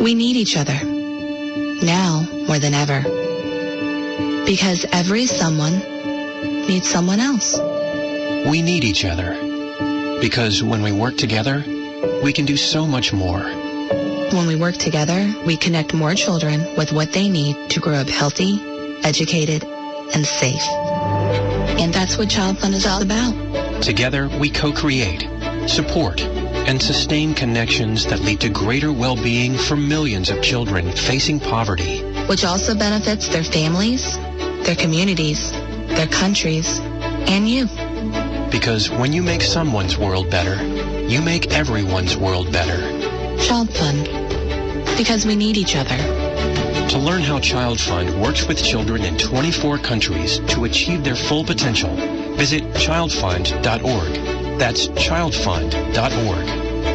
We need each other, now more than ever, because every someone needs someone else. We need each other, because when we work together, we can do so much more. When we work together, we connect more children with what they need to grow up healthy, educated, and safe. And that's what Child Fund is all about. Together, we co-create, support, and sustain connections that lead to greater well-being for millions of children facing poverty. Which also benefits their families, their communities, their countries, and you. Because when you make someone's world better, you make everyone's world better. Child Fund. Because we need each other. To learn how Child Fund works with children in 24 countries to achieve their full potential, visit childfund.org. That's childfund.org.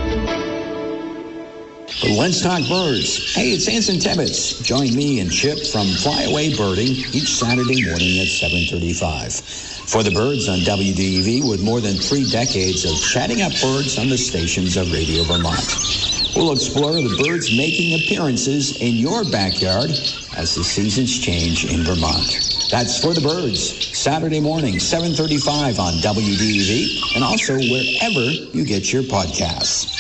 Let's talk birds. Hey, it's Anson Tebbets. Join me and Chip from Flyaway Birding each Saturday morning at 7:35. For the Birds on WDEV, with more than 3 decades of chatting up birds on the stations of Radio Vermont. We'll explore the birds making appearances in your backyard as the seasons change in Vermont. That's For the Birds, Saturday morning, 7:35 on WDEV, and also wherever you get your podcasts.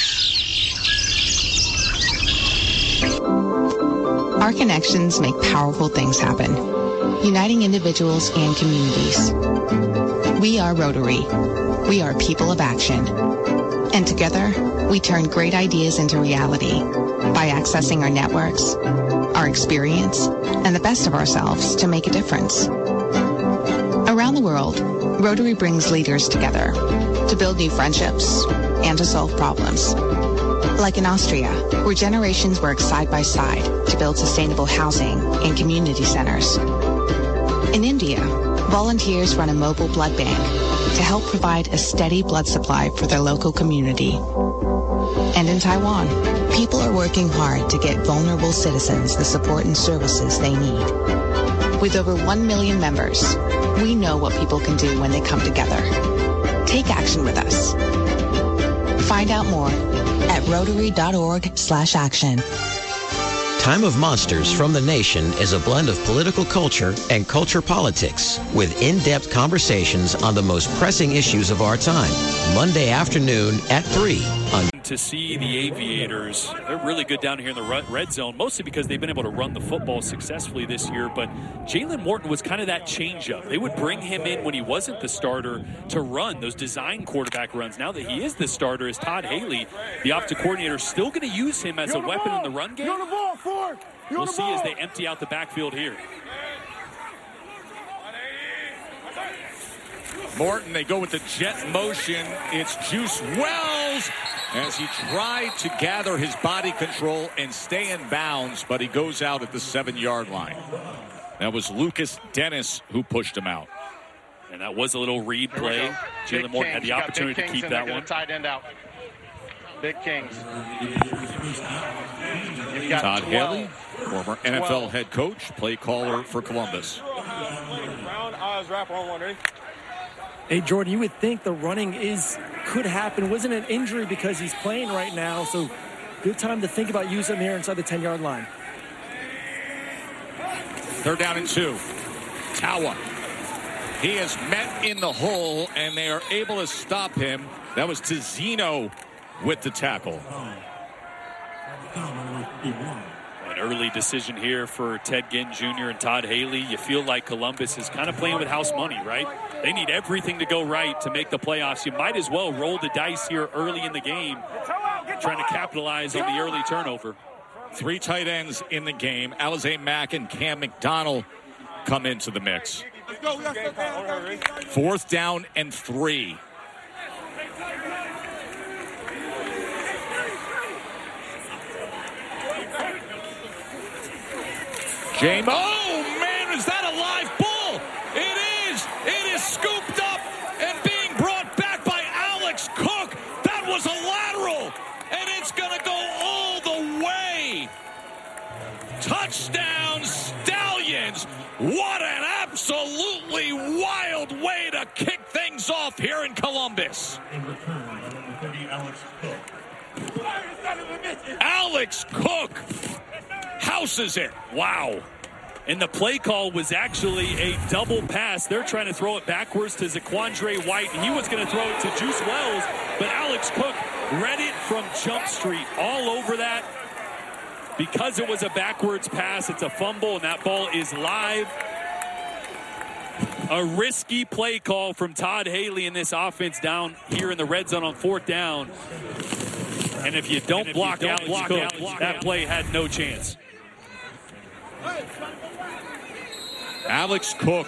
Our connections make powerful things happen, uniting individuals and communities. We are Rotary. We are people of action. And together, we turn great ideas into reality by accessing our networks, our experience, and the best of ourselves to make a difference. Around the world, Rotary brings leaders together to build new friendships and to solve problems. Like in Austria, where generations work side by side to build sustainable housing and community centers. In India, volunteers run a mobile blood bank to help provide a steady blood supply for their local community. And in Taiwan, people are working hard to get vulnerable citizens the support and services they need. With over 1 million members, we know what people can do when they come together. Take action with us. Find out more at rotary.org/action. Time of Monsters from the Nation is a blend of political culture and culture politics with in-depth conversations on the most pressing issues of our time. Monday afternoon at 3 on to see the Aviators. They're really good down here in the red zone, mostly because they've been able to run the football successfully this year. But Jalen Morton was kind of that change-up. They would bring him in when he wasn't the starter to run those design quarterback runs. Now that he is the starter, is Todd Haley, the offensive coordinator, still going to use him as a weapon in the run game? We'll see as they empty out the backfield here. Morton, they go with the jet motion. It's Juice Wells as he tried to gather his body control and stay in bounds, but he goes out at the 7-yard line. That was Lucas Dennis who pushed him out. And that was a little read play. Jalen Morton had the opportunity to keep that one. Tight end out. Big Kings. Todd Haley, former NFL head coach, play caller for Columbus. Round eyes wrap on one, ready? Hey, Jordan, you would think the running could happen. Wasn't an injury because he's playing right now, so good time to think about using him here inside the 10-yard line. 3rd down and 2. Tawa. He is met in the hole, and they are able to stop him. That was Tizzino with the tackle. An early decision here for Ted Ginn Jr. and Todd Haley. You feel like Columbus is kind of playing with house money, right? They need everything to go right to make the playoffs. You might as well roll the dice here early in the game, trying to capitalize on the early turnover. 3 tight ends in the game. Alize Mack and Cam McDonald come into the mix. 4th down and 3. James, oh man, is that a live bull? It is. It is scooped up and being brought back by Alex Cook. That was a lateral, and it's going to go all the way. Touchdown, Stallions. What an absolutely wild way to kick things off here in Columbus. Alex Cook houses it. Wow. And the play call was actually a double pass. They're trying to throw it backwards to Zaquandre White, and he was going to throw it to Juice Wells, but Alex Cook read it from Jump Street all over that. Because it was a backwards pass, it's a fumble, and that ball is live. A risky play call from Todd Haley in this offense down here in the red zone on 4th down. And if you don't block Alex Cook, that play had no chance. Alex Cook,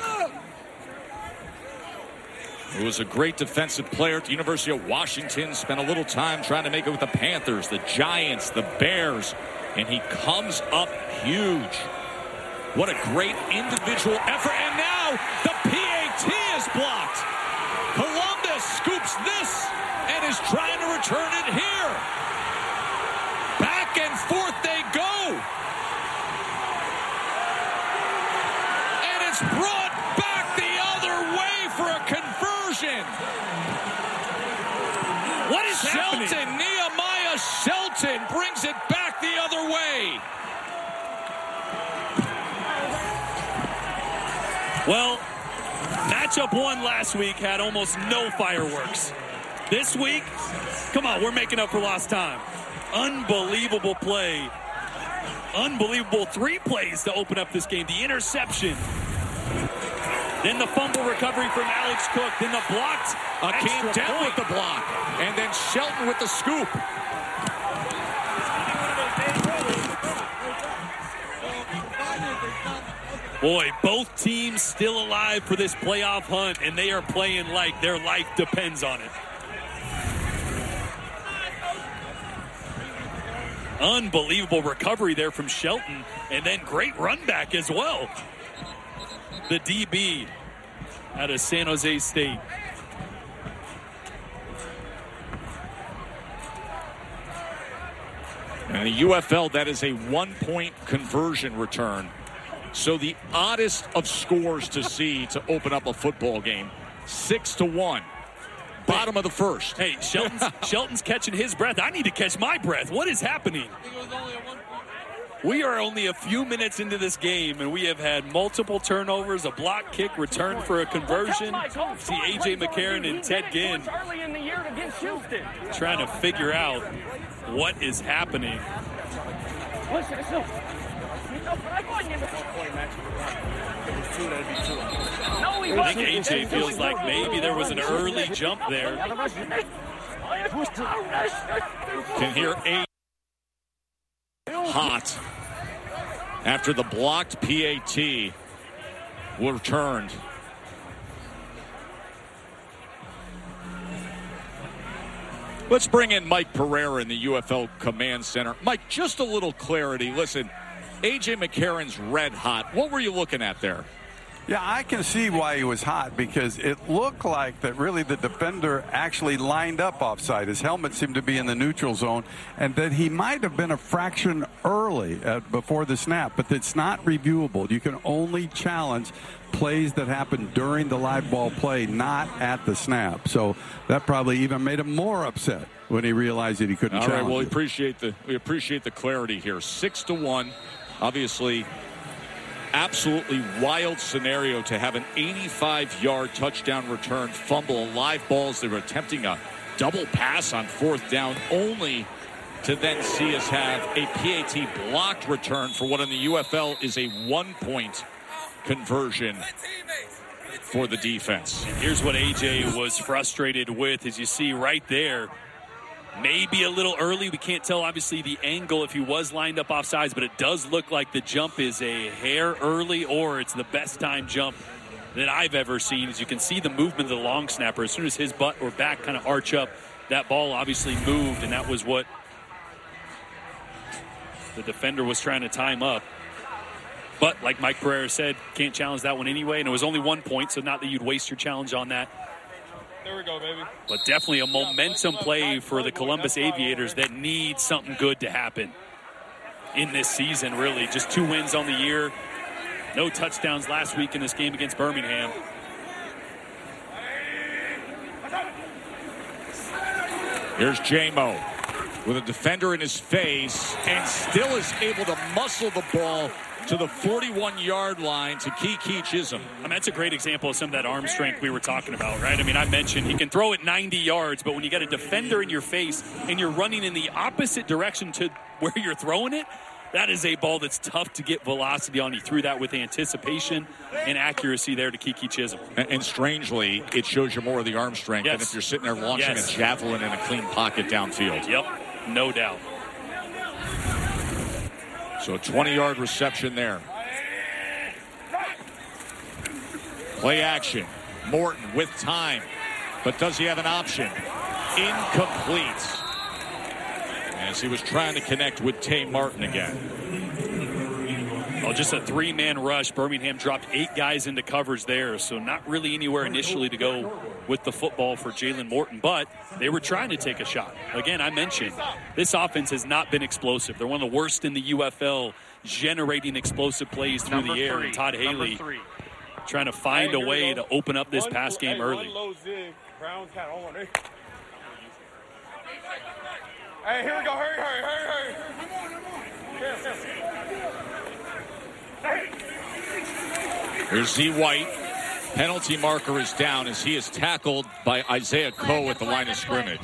who was a great defensive player at the University of Washington, spent a little time trying to make it with the Panthers, the Giants, the Bears, and he comes up huge. What a great individual effort, and now the PAT is blocked. Columbus scoops this and is trying to return it here. Back and forth they go. And it's brought back the other way for a conversion. What is happening? Shelton, Nehemiah Shelton brings it back the other way. Well, matchup 1 last week had almost no fireworks. This week, come on, we're making up for lost time. Unbelievable play. Unbelievable 3 plays to open up this game. The interception. Then the fumble recovery from Alex Cook. Then the blocked Akeem Dent with the block. And then Shelton with the scoop. Boy, both teams still alive for this playoff hunt, and they are playing like their life depends on it. Unbelievable recovery there from Shelton, and then great run back as well. The DB out of San Jose State. And the UFL, that is a 1-point conversion return. So the oddest of scores to see to open up a football game. 6-1. Bottom of the first. Hey, Shelton's catching his breath. I need to catch my breath. What is happening? We are only a few minutes into this game, and we have had multiple turnovers, a block kick, return for a conversion. See A.J. McCarron and Ted Ginn trying to figure out what is happening. I think A.J. feels like maybe there was an early jump there. Can hear A. Hot after the blocked PAT returned. Let's bring in Mike Pereira in the UFL Command Center. Mike, just a little clarity. Listen, A.J. McCarron's red hot. What were you looking at there? Yeah, I can see why he was hot, because it looked like that really the defender actually lined up offside. His helmet seemed to be in the neutral zone, and that he might have been a fraction early before the snap, but it's not reviewable. You can only challenge plays that happen during the live ball play, not at the snap. So that probably even made him more upset when he realized that he couldn't challenge. All right, well, it. we appreciate the clarity here. 6-1, obviously. Absolutely wild scenario to have an 85-yard touchdown return, fumble, live balls. They were attempting a double pass on 4th down, only to then see us have a PAT blocked return for what in the UFL is a 1-point conversion for the defense. And here's what A.J. was frustrated with, as you see right there. Maybe a little early. We can't tell, obviously, the angle if he was lined up offsides, but it does look like the jump is a hair early, or it's the best time jump that I've ever seen. As you can see the movement of the long snapper. As soon as his butt or back kind of arch up, that ball obviously moved, and that was what the defender was trying to time up. But like Mike Pereira said, can't challenge that one anyway, and it was only 1 point, so not that you'd waste your challenge on that. There we go, baby. But definitely a momentum play for the Columbus Aviators that need something good to happen in this season, really. Just 2 wins on the year. No touchdowns last week in this game against Birmingham. Here's J-Mo. with a defender in his face and still is able to muscle the ball to the 41-yard line to Keke Chisholm. I mean, that's a great example of some of that arm strength we were talking about, right? I mean, I mentioned he can throw it 90 yards, but when you got a defender in your face and you're running in the opposite direction to where you're throwing it, that is a ball that's tough to get velocity on. He threw that with anticipation and accuracy there to Keke Chisholm. And strangely, it shows you more of the arm strength than if you're sitting there launching a javelin in a clean pocket downfield. Yep, no doubt. So a 20-yard reception there. Play action. Morton with time. But does he have an option? Incomplete. As he was trying to connect with Tay Martin again. Well, just a three-man rush. Birmingham dropped 8 guys into coverage there, so not really anywhere initially to go with the football for Jalen Morton, but they were trying to take a shot. Again, I mentioned this offense has not been explosive. They're one of the worst in the UFL generating explosive plays through the air. And Todd Haley trying to find a way to open up this pass game early. Hey, here we go. Hurry. Here's Z. White. Penalty marker is down as he is tackled by Isaiah Coe at the line of scrimmage.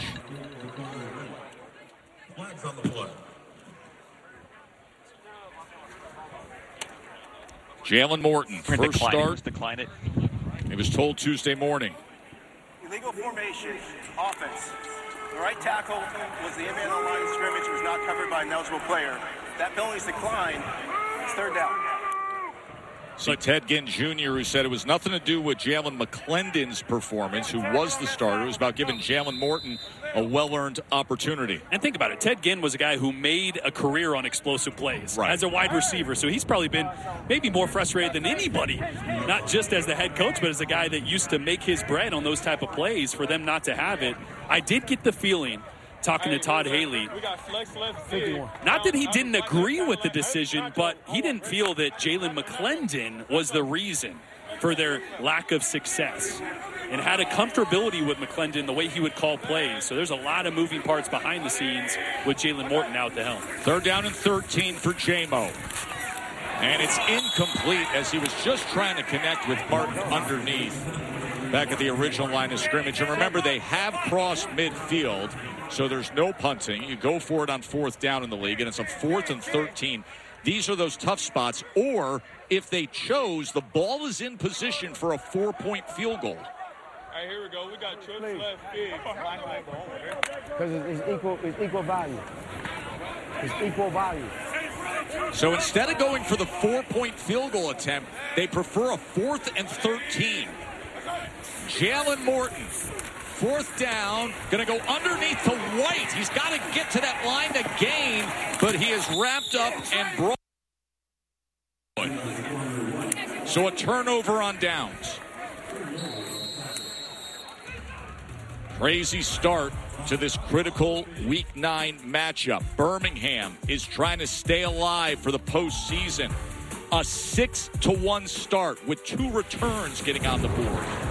Jalen Morton, first start. Decline it. It was told Tuesday morning. Illegal formation, offense. The right tackle was the man on the line of scrimmage, was not covered by an eligible player. That penalty is declined. It's third down. So Ted Ginn Jr., who said it was nothing to do with Jalen McClendon's performance, who was the starter. It was about giving Jalen Morton a well-earned opportunity. And think about it. Ted Ginn was a guy who made a career on explosive plays as a wide receiver. So he's probably been maybe more frustrated than anybody, not just as the head coach, but as a guy that used to make his bread on those type of plays. For them not to have it, I did get the feeling, talking to Todd Haley, not that he didn't agree with the decision, but he didn't feel that Jalen McClendon was the reason for their lack of success, and had a comfortability with McClendon the way he would call plays. So there's a lot of moving parts behind the scenes with Jalen Morton out the helm. Third down and 13 for J-Mo. And it's incomplete as he was just trying to connect with Martin underneath back at the original line of scrimmage. And remember, they have crossed midfield, so there's no punting. You go for it on fourth down in the league, and it's a 4th and 13. These are those tough spots. Or if they chose, the ball is in position for a 4-point field goal. All right, here we go. We got trips left big. Because it's equal value. It's equal value. So instead of going for the 4-point field goal attempt, they prefer a 4th and 13. Jalen Morton, 4th down, going to go underneath to White. He's got to get to that line to gain, but he is wrapped up and brought. So a turnover on downs. Crazy start to this critical Week 9 matchup. Birmingham is trying to stay alive for the postseason. A 6-1 start with 2 returns getting on the board.